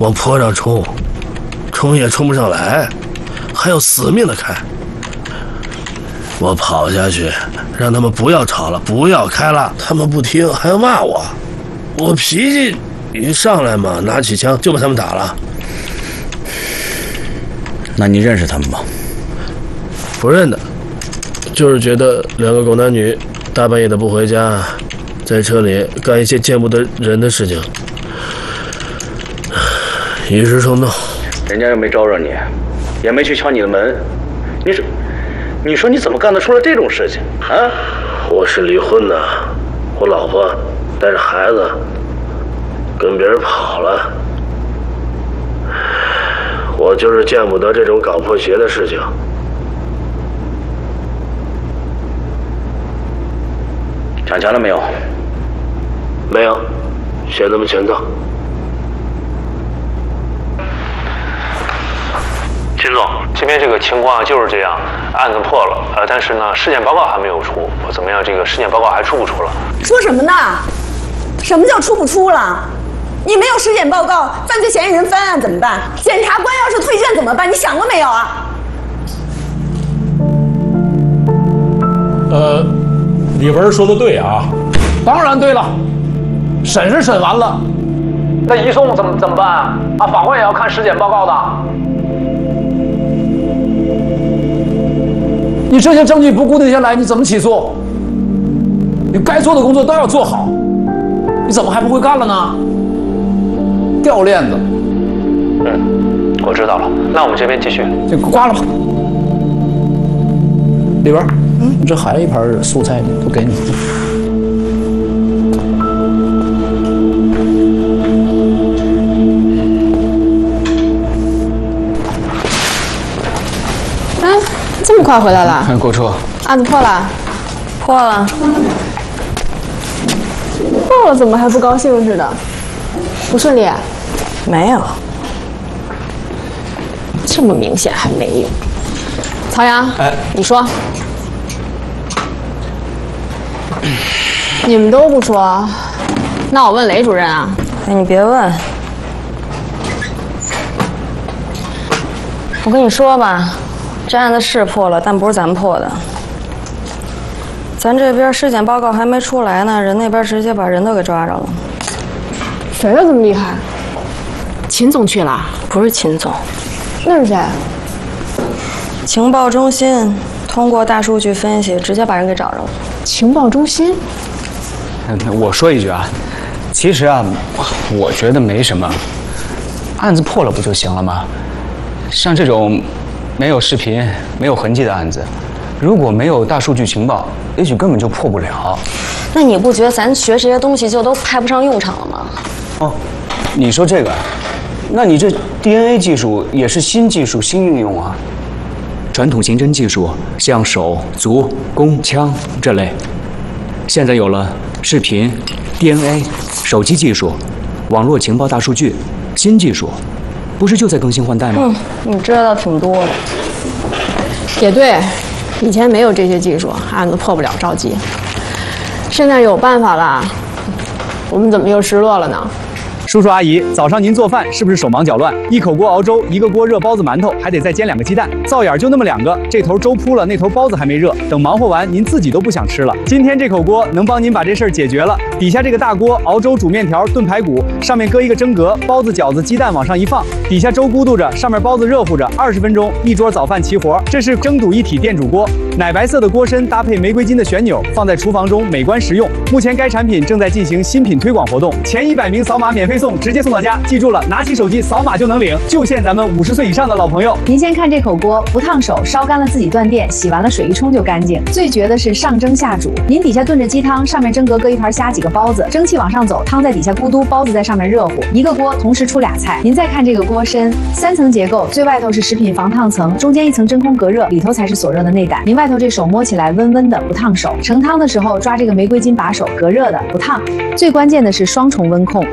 往坡上冲，冲也冲不上来，还要死命的开。我跑下去，让他们不要吵了，不要开了，他们不听，还要骂我。我脾气一上来嘛，拿起枪就把他们打了。 那你认识他们吗？ 不认得，就是觉得两个狗男女大半夜的不回家，在车里干一些见不得人的事情，一时冲动。 人家又没招惹你，也没去敲你的门，你说你怎么干得出来这种事情啊？ 我是离婚的，我老婆带着孩子跟别人跑了，我就是见不得这种搞破鞋的事情。 抢钱了没有？ 没有，嫌他们钱脏。 秦总，这边这个情况就是这样，案子破了，但是呢，尸检报告还没有出，怎么样？这个尸检报告还出不出了？ 说什么呢？什么叫出不出了？你没有尸检报告，犯罪嫌疑人翻案怎么办？检察官要是退卷怎么办？你想过没有啊？ 李文说的对啊，当然对了，审是审完了，那移送怎么办啊？法官也要看尸检报告的。你这些证据不固定下来，你怎么起诉？你该做的工作都要做好，你怎么还不会干了呢？掉链子。 我知道了，那我们这边继续。 这挂了吧。里边，这还有一盘素菜呢，都给你。 这么快回来了？ 购车。 案子破了？ 破了。 破了怎么还不高兴似的？不顺利？ 没有。 这么明显还没有。曹阳，你说。你们都不说，那我问雷主任啊。 哎，你别问。我跟你说吧，这案子是破了，但不是咱们破的。咱这边尸检报告还没出来呢，人那边直接把人都给抓着了。 谁呀这么厉害？秦总去了？ 不是秦总。 那是谁？ 情报中心通过大数据分析，直接把人给找着了。 情报中心？ 我说一句啊，其实啊，我觉得没什么，案子破了不就行了吗？像这种没有视频、没有痕迹的案子，如果没有大数据情报，也许根本就破不了。 那你不觉得咱学这些东西就都派不上用场了吗？ 哦，你说这个，那你这 DNA 技术也是新技术、新运用啊。传统刑侦技术像手、足、弓、枪这类，现在有了视频、DNA、手机技术、网络情报大数据，新技术，不是就在更新换代吗？ 你知道挺多的。 也对，以前没有这些技术，案子破不了着急。现在有办法了，我们怎么又失落了呢？ 叔叔阿姨，早上您做饭是不是手忙脚乱？一口锅熬粥，一个锅热包子馒头，还得再煎2个鸡蛋，灶眼就那么2个，这头粥铺了，那头包子还没热，等忙活完，您自己都不想吃了。今天这口锅能帮您把这事儿解决了。底下这个大锅熬粥、煮面条、炖排骨，上面搁一个蒸格，包子、饺子、鸡蛋往上一放，底下粥咕嘟着，上面包子热乎着，20分钟一桌早饭齐活。这是蒸煮一体电煮锅，奶白色的锅身搭配玫瑰金的旋钮，放在厨房中美观实用。目前该产品正在进行新品推广活动，前100名扫码免费送，直接送到家。记住了，拿起手机扫码就能领，就限咱们50岁以上的老朋友。 您先看这口锅，不烫手，烧干了自己断电，洗完了水一冲就干净。最绝的是上蒸下煮，您底下炖着鸡汤，上面蒸格搁一盘虾几个包子，蒸汽往上走，汤在底下咕嘟，包子在上面热乎，一个锅同时出2菜。您再看这个锅身，3层结构，最外头是食品防烫层，中间一层真空隔热，里头才是所热的内胆。您外头这手摸起来温温的，不烫手。盛汤的时候抓这个玫瑰金把手，隔热的，不烫。最关键的是双重温控，2个保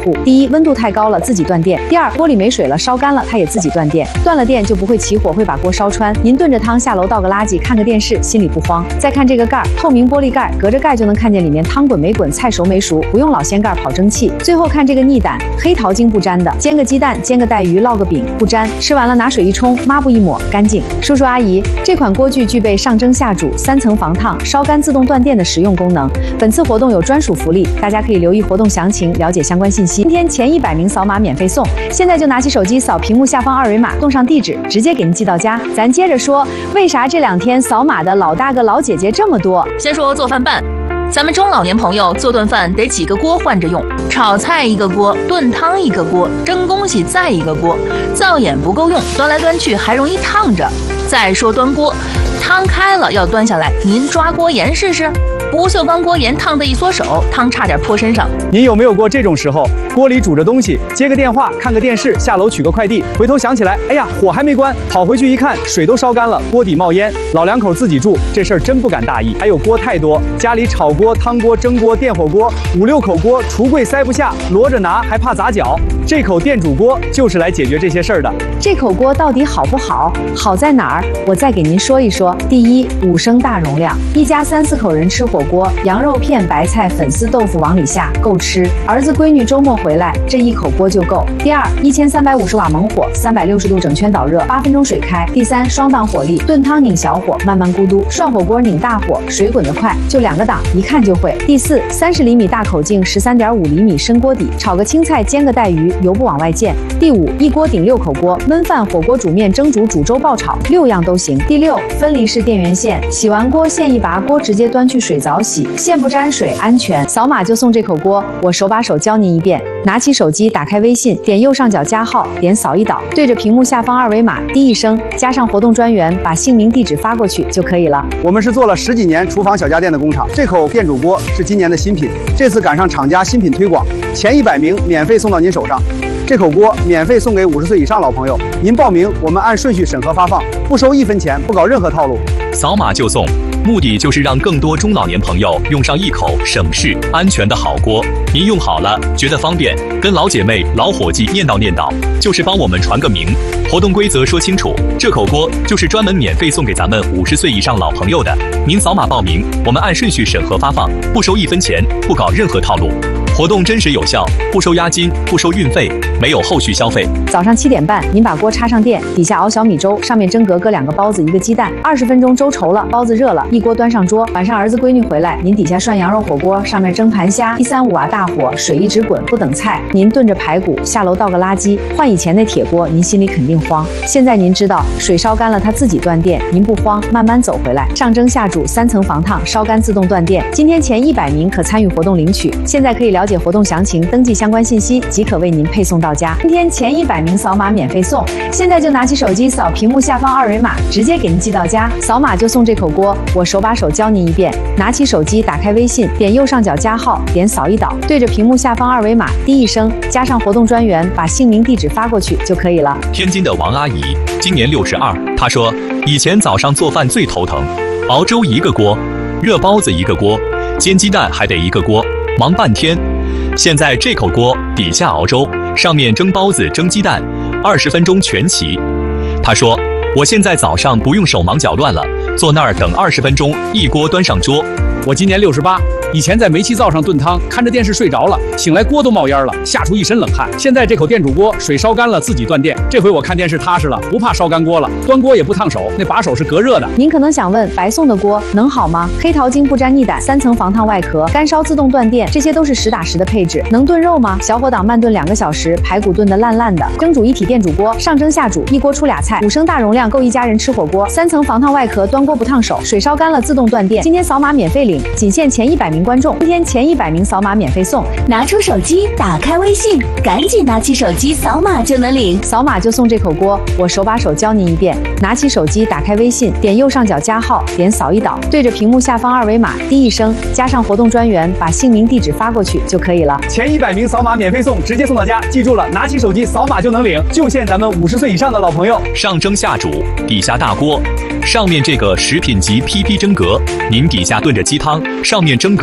护。第一，温度太高了自己断电；第二，锅里没水了烧干了它也自己断电。断了电就不会起火，会把锅烧穿。您炖着汤下楼倒个垃圾，看个电视，心里不慌。再看这个盖儿，透明玻璃盖，隔着盖就能看见里面汤滚没滚，菜熟没熟，不用老掀盖跑蒸汽。最后看这个腻胆，黑桃精不粘的，煎个鸡蛋，煎个带鱼，烙个饼不粘，吃完了拿水一冲，抹布一抹干净。叔叔阿姨，这款锅具具备上蒸下煮、3层防烫、烧干自动断电的实用功能。本次活动有专属福利，大家可以留意活动详情，了解相关信息。今天前100名扫码免费送，现在就拿起手机扫屏幕下方2维码，动上地址，直接给您寄到家。咱接着说，为啥这2天扫码的老大哥老姐姐这么多？ 先说做饭办。咱们中老年朋友做顿饭得几个锅换着用，炒菜一个锅，炖汤一个锅，蒸东西再一个锅，灶眼不够用，端来端去还容易烫着。再说端锅，汤开了要端下来，您抓锅沿试试。不锈钢锅沿烫得一缩手，汤差点泼身上。 您有没有过这种时候？锅里煮着东西，接个电话，看个电视，下楼取个快递，回头想起来，哎呀，火还没关，跑回去一看，水都烧干了，锅底冒烟。老两口自己住，这事儿真不敢大意。还有锅太多，家里炒锅、汤锅、蒸锅、电火锅，5、6口锅，橱柜塞不下，摞着拿还怕砸脚。这口电煮锅就是来解决这些事儿的。 这口锅到底好不好？好在哪儿？我再给您说一说。第一，5升大容量，一家3、4口人吃火锅，羊肉片、白菜、粉丝、豆腐往里下，够吃。儿子闺女周末回来，这1口锅就够。第二，1350瓦猛火，360度整圈导热，8分钟水开。第三，双档火力，炖汤拧小火，慢慢咕嘟；涮火锅拧大火，水滚得快，就2个档，一看就会。第四，30厘米大口径，13.5厘米深锅底，炒个青菜，煎个带鱼，油不往外溅。第五，一锅顶6口锅，焖饭、火锅、煮面、蒸煮、煮粥、爆炒，6样都行。第六，分离式电源线，洗完锅线一拔，锅直接端去水澡洗，线不沾水，安全。扫码就送这口锅，我手把手教您一遍。拿起手机，打开微信，点右上角加号，点扫一导，对着屏幕下方2维码滴一声，加上活动专员，把姓名地址发过去就可以了。 我们是做了10几年厨房小家电的工厂，这口电煮锅是今年的新品，这次赶上厂家新品推广，前100名免费送到您手上。这口锅免费送给50岁以上老朋友，您报名我们按顺序审核发放，不收1分钱，不搞任何套路。 扫码就送，目的就是让更多中老年朋友用上一口省事、安全的好锅。您用好了，觉得方便，跟老姐妹、老伙计念叨，就是帮我们传个名。活动规则说清楚，这口锅就是专门免费送给咱们50岁以上老朋友的。您扫码报名，我们按顺序审核发放，不收1分钱，不搞任何套路。活动真实有效，不收押金，不收运费，没有后续消费。 早上7点半，您把锅插上电，底下熬小米粥，上面蒸格搁2个包子1个鸡蛋，20分钟粥稠了，包子热了，一锅端上桌。晚上儿子闺女回来，您底下涮羊肉火锅，上面蒸盘虾，135瓦大火，水一直滚，不等菜。您炖着排骨，下楼倒个垃圾。换以前那铁锅，您心里肯定慌。现在您知道，水烧干了它自己断电，您不慌，慢慢走回来。上蒸下煮3层防烫，烧干自动断电。今天前100名可参与活动领取，现在可以了解活动详情，登记相关信息即可为您配送到家。今天前100名扫码免费送，现在就拿起手机扫屏幕下方2维码，直接给您寄到家。扫码就送这口锅，我手把手教您一遍。拿起手机，打开微信，点右上角加号，点扫一导，对着屏幕下方2维码滴一声，加上活动专员，把姓名地址发过去就可以了。 天津的王阿姨今年62，她说以前早上做饭最头疼，熬粥1个锅，热包子1个锅，煎鸡蛋还得1个锅，忙半天。现在这口锅底下熬粥，上面蒸包子、蒸鸡蛋，20分钟全齐。她说我现在早上不用手忙脚乱了，坐那儿等20分钟，一锅端上桌。 我今年68，以前在煤气灶上炖汤，看着电视睡着了，醒来锅都冒烟了，吓出一身冷汗。现在这口电煮锅，水烧干了自己断电，这回我看电视踏实了，不怕烧干锅了，端锅也不烫手，那把手是隔热的。 您可能想问，白送的锅能好吗？黑桃精不沾腻胆，3层防烫外壳，干烧自动断电，这些都是实打实的配置。能炖肉吗？小火档慢炖2个小时，排骨炖得烂烂的。蒸煮一体电煮锅，上蒸下煮，一锅出俩菜，5升大容量够一家人吃火锅。3层防烫外壳，端锅不烫手，水烧干了自动断电。今天扫码免费领，仅限前100名观众。今天前100名扫码免费送。 拿出手机，打开微信，赶紧拿起手机扫码就能领。 扫码就送这口锅，我手把手教您一遍。拿起手机，打开微信，点右上角加号，点扫一导，对着屏幕下方2维码滴一声，加上活动专员，把姓名地址发过去就可以了。 前100名扫码免费送，直接送到家。记住了，拿起手机扫码就能领，就限咱们50岁以上的老朋友。 上蒸下煮，底下大锅，上面这个食品级 PP 蒸格，您底下炖着鸡汤，上面蒸格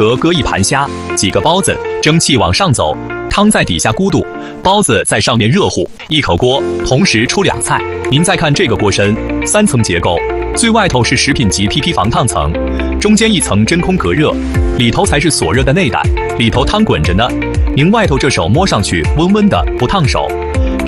格搁一盘虾，几个包子，蒸汽往上走，汤在底下咕嘟，包子在上面热乎，一口锅同时出2菜。您再看这个锅身，3层结构，最外头是食品级 PP 防烫层，中间一层真空隔热，里头才是锁热的内胆，里头汤滚着呢。您外头这手摸上去温温的，不烫手。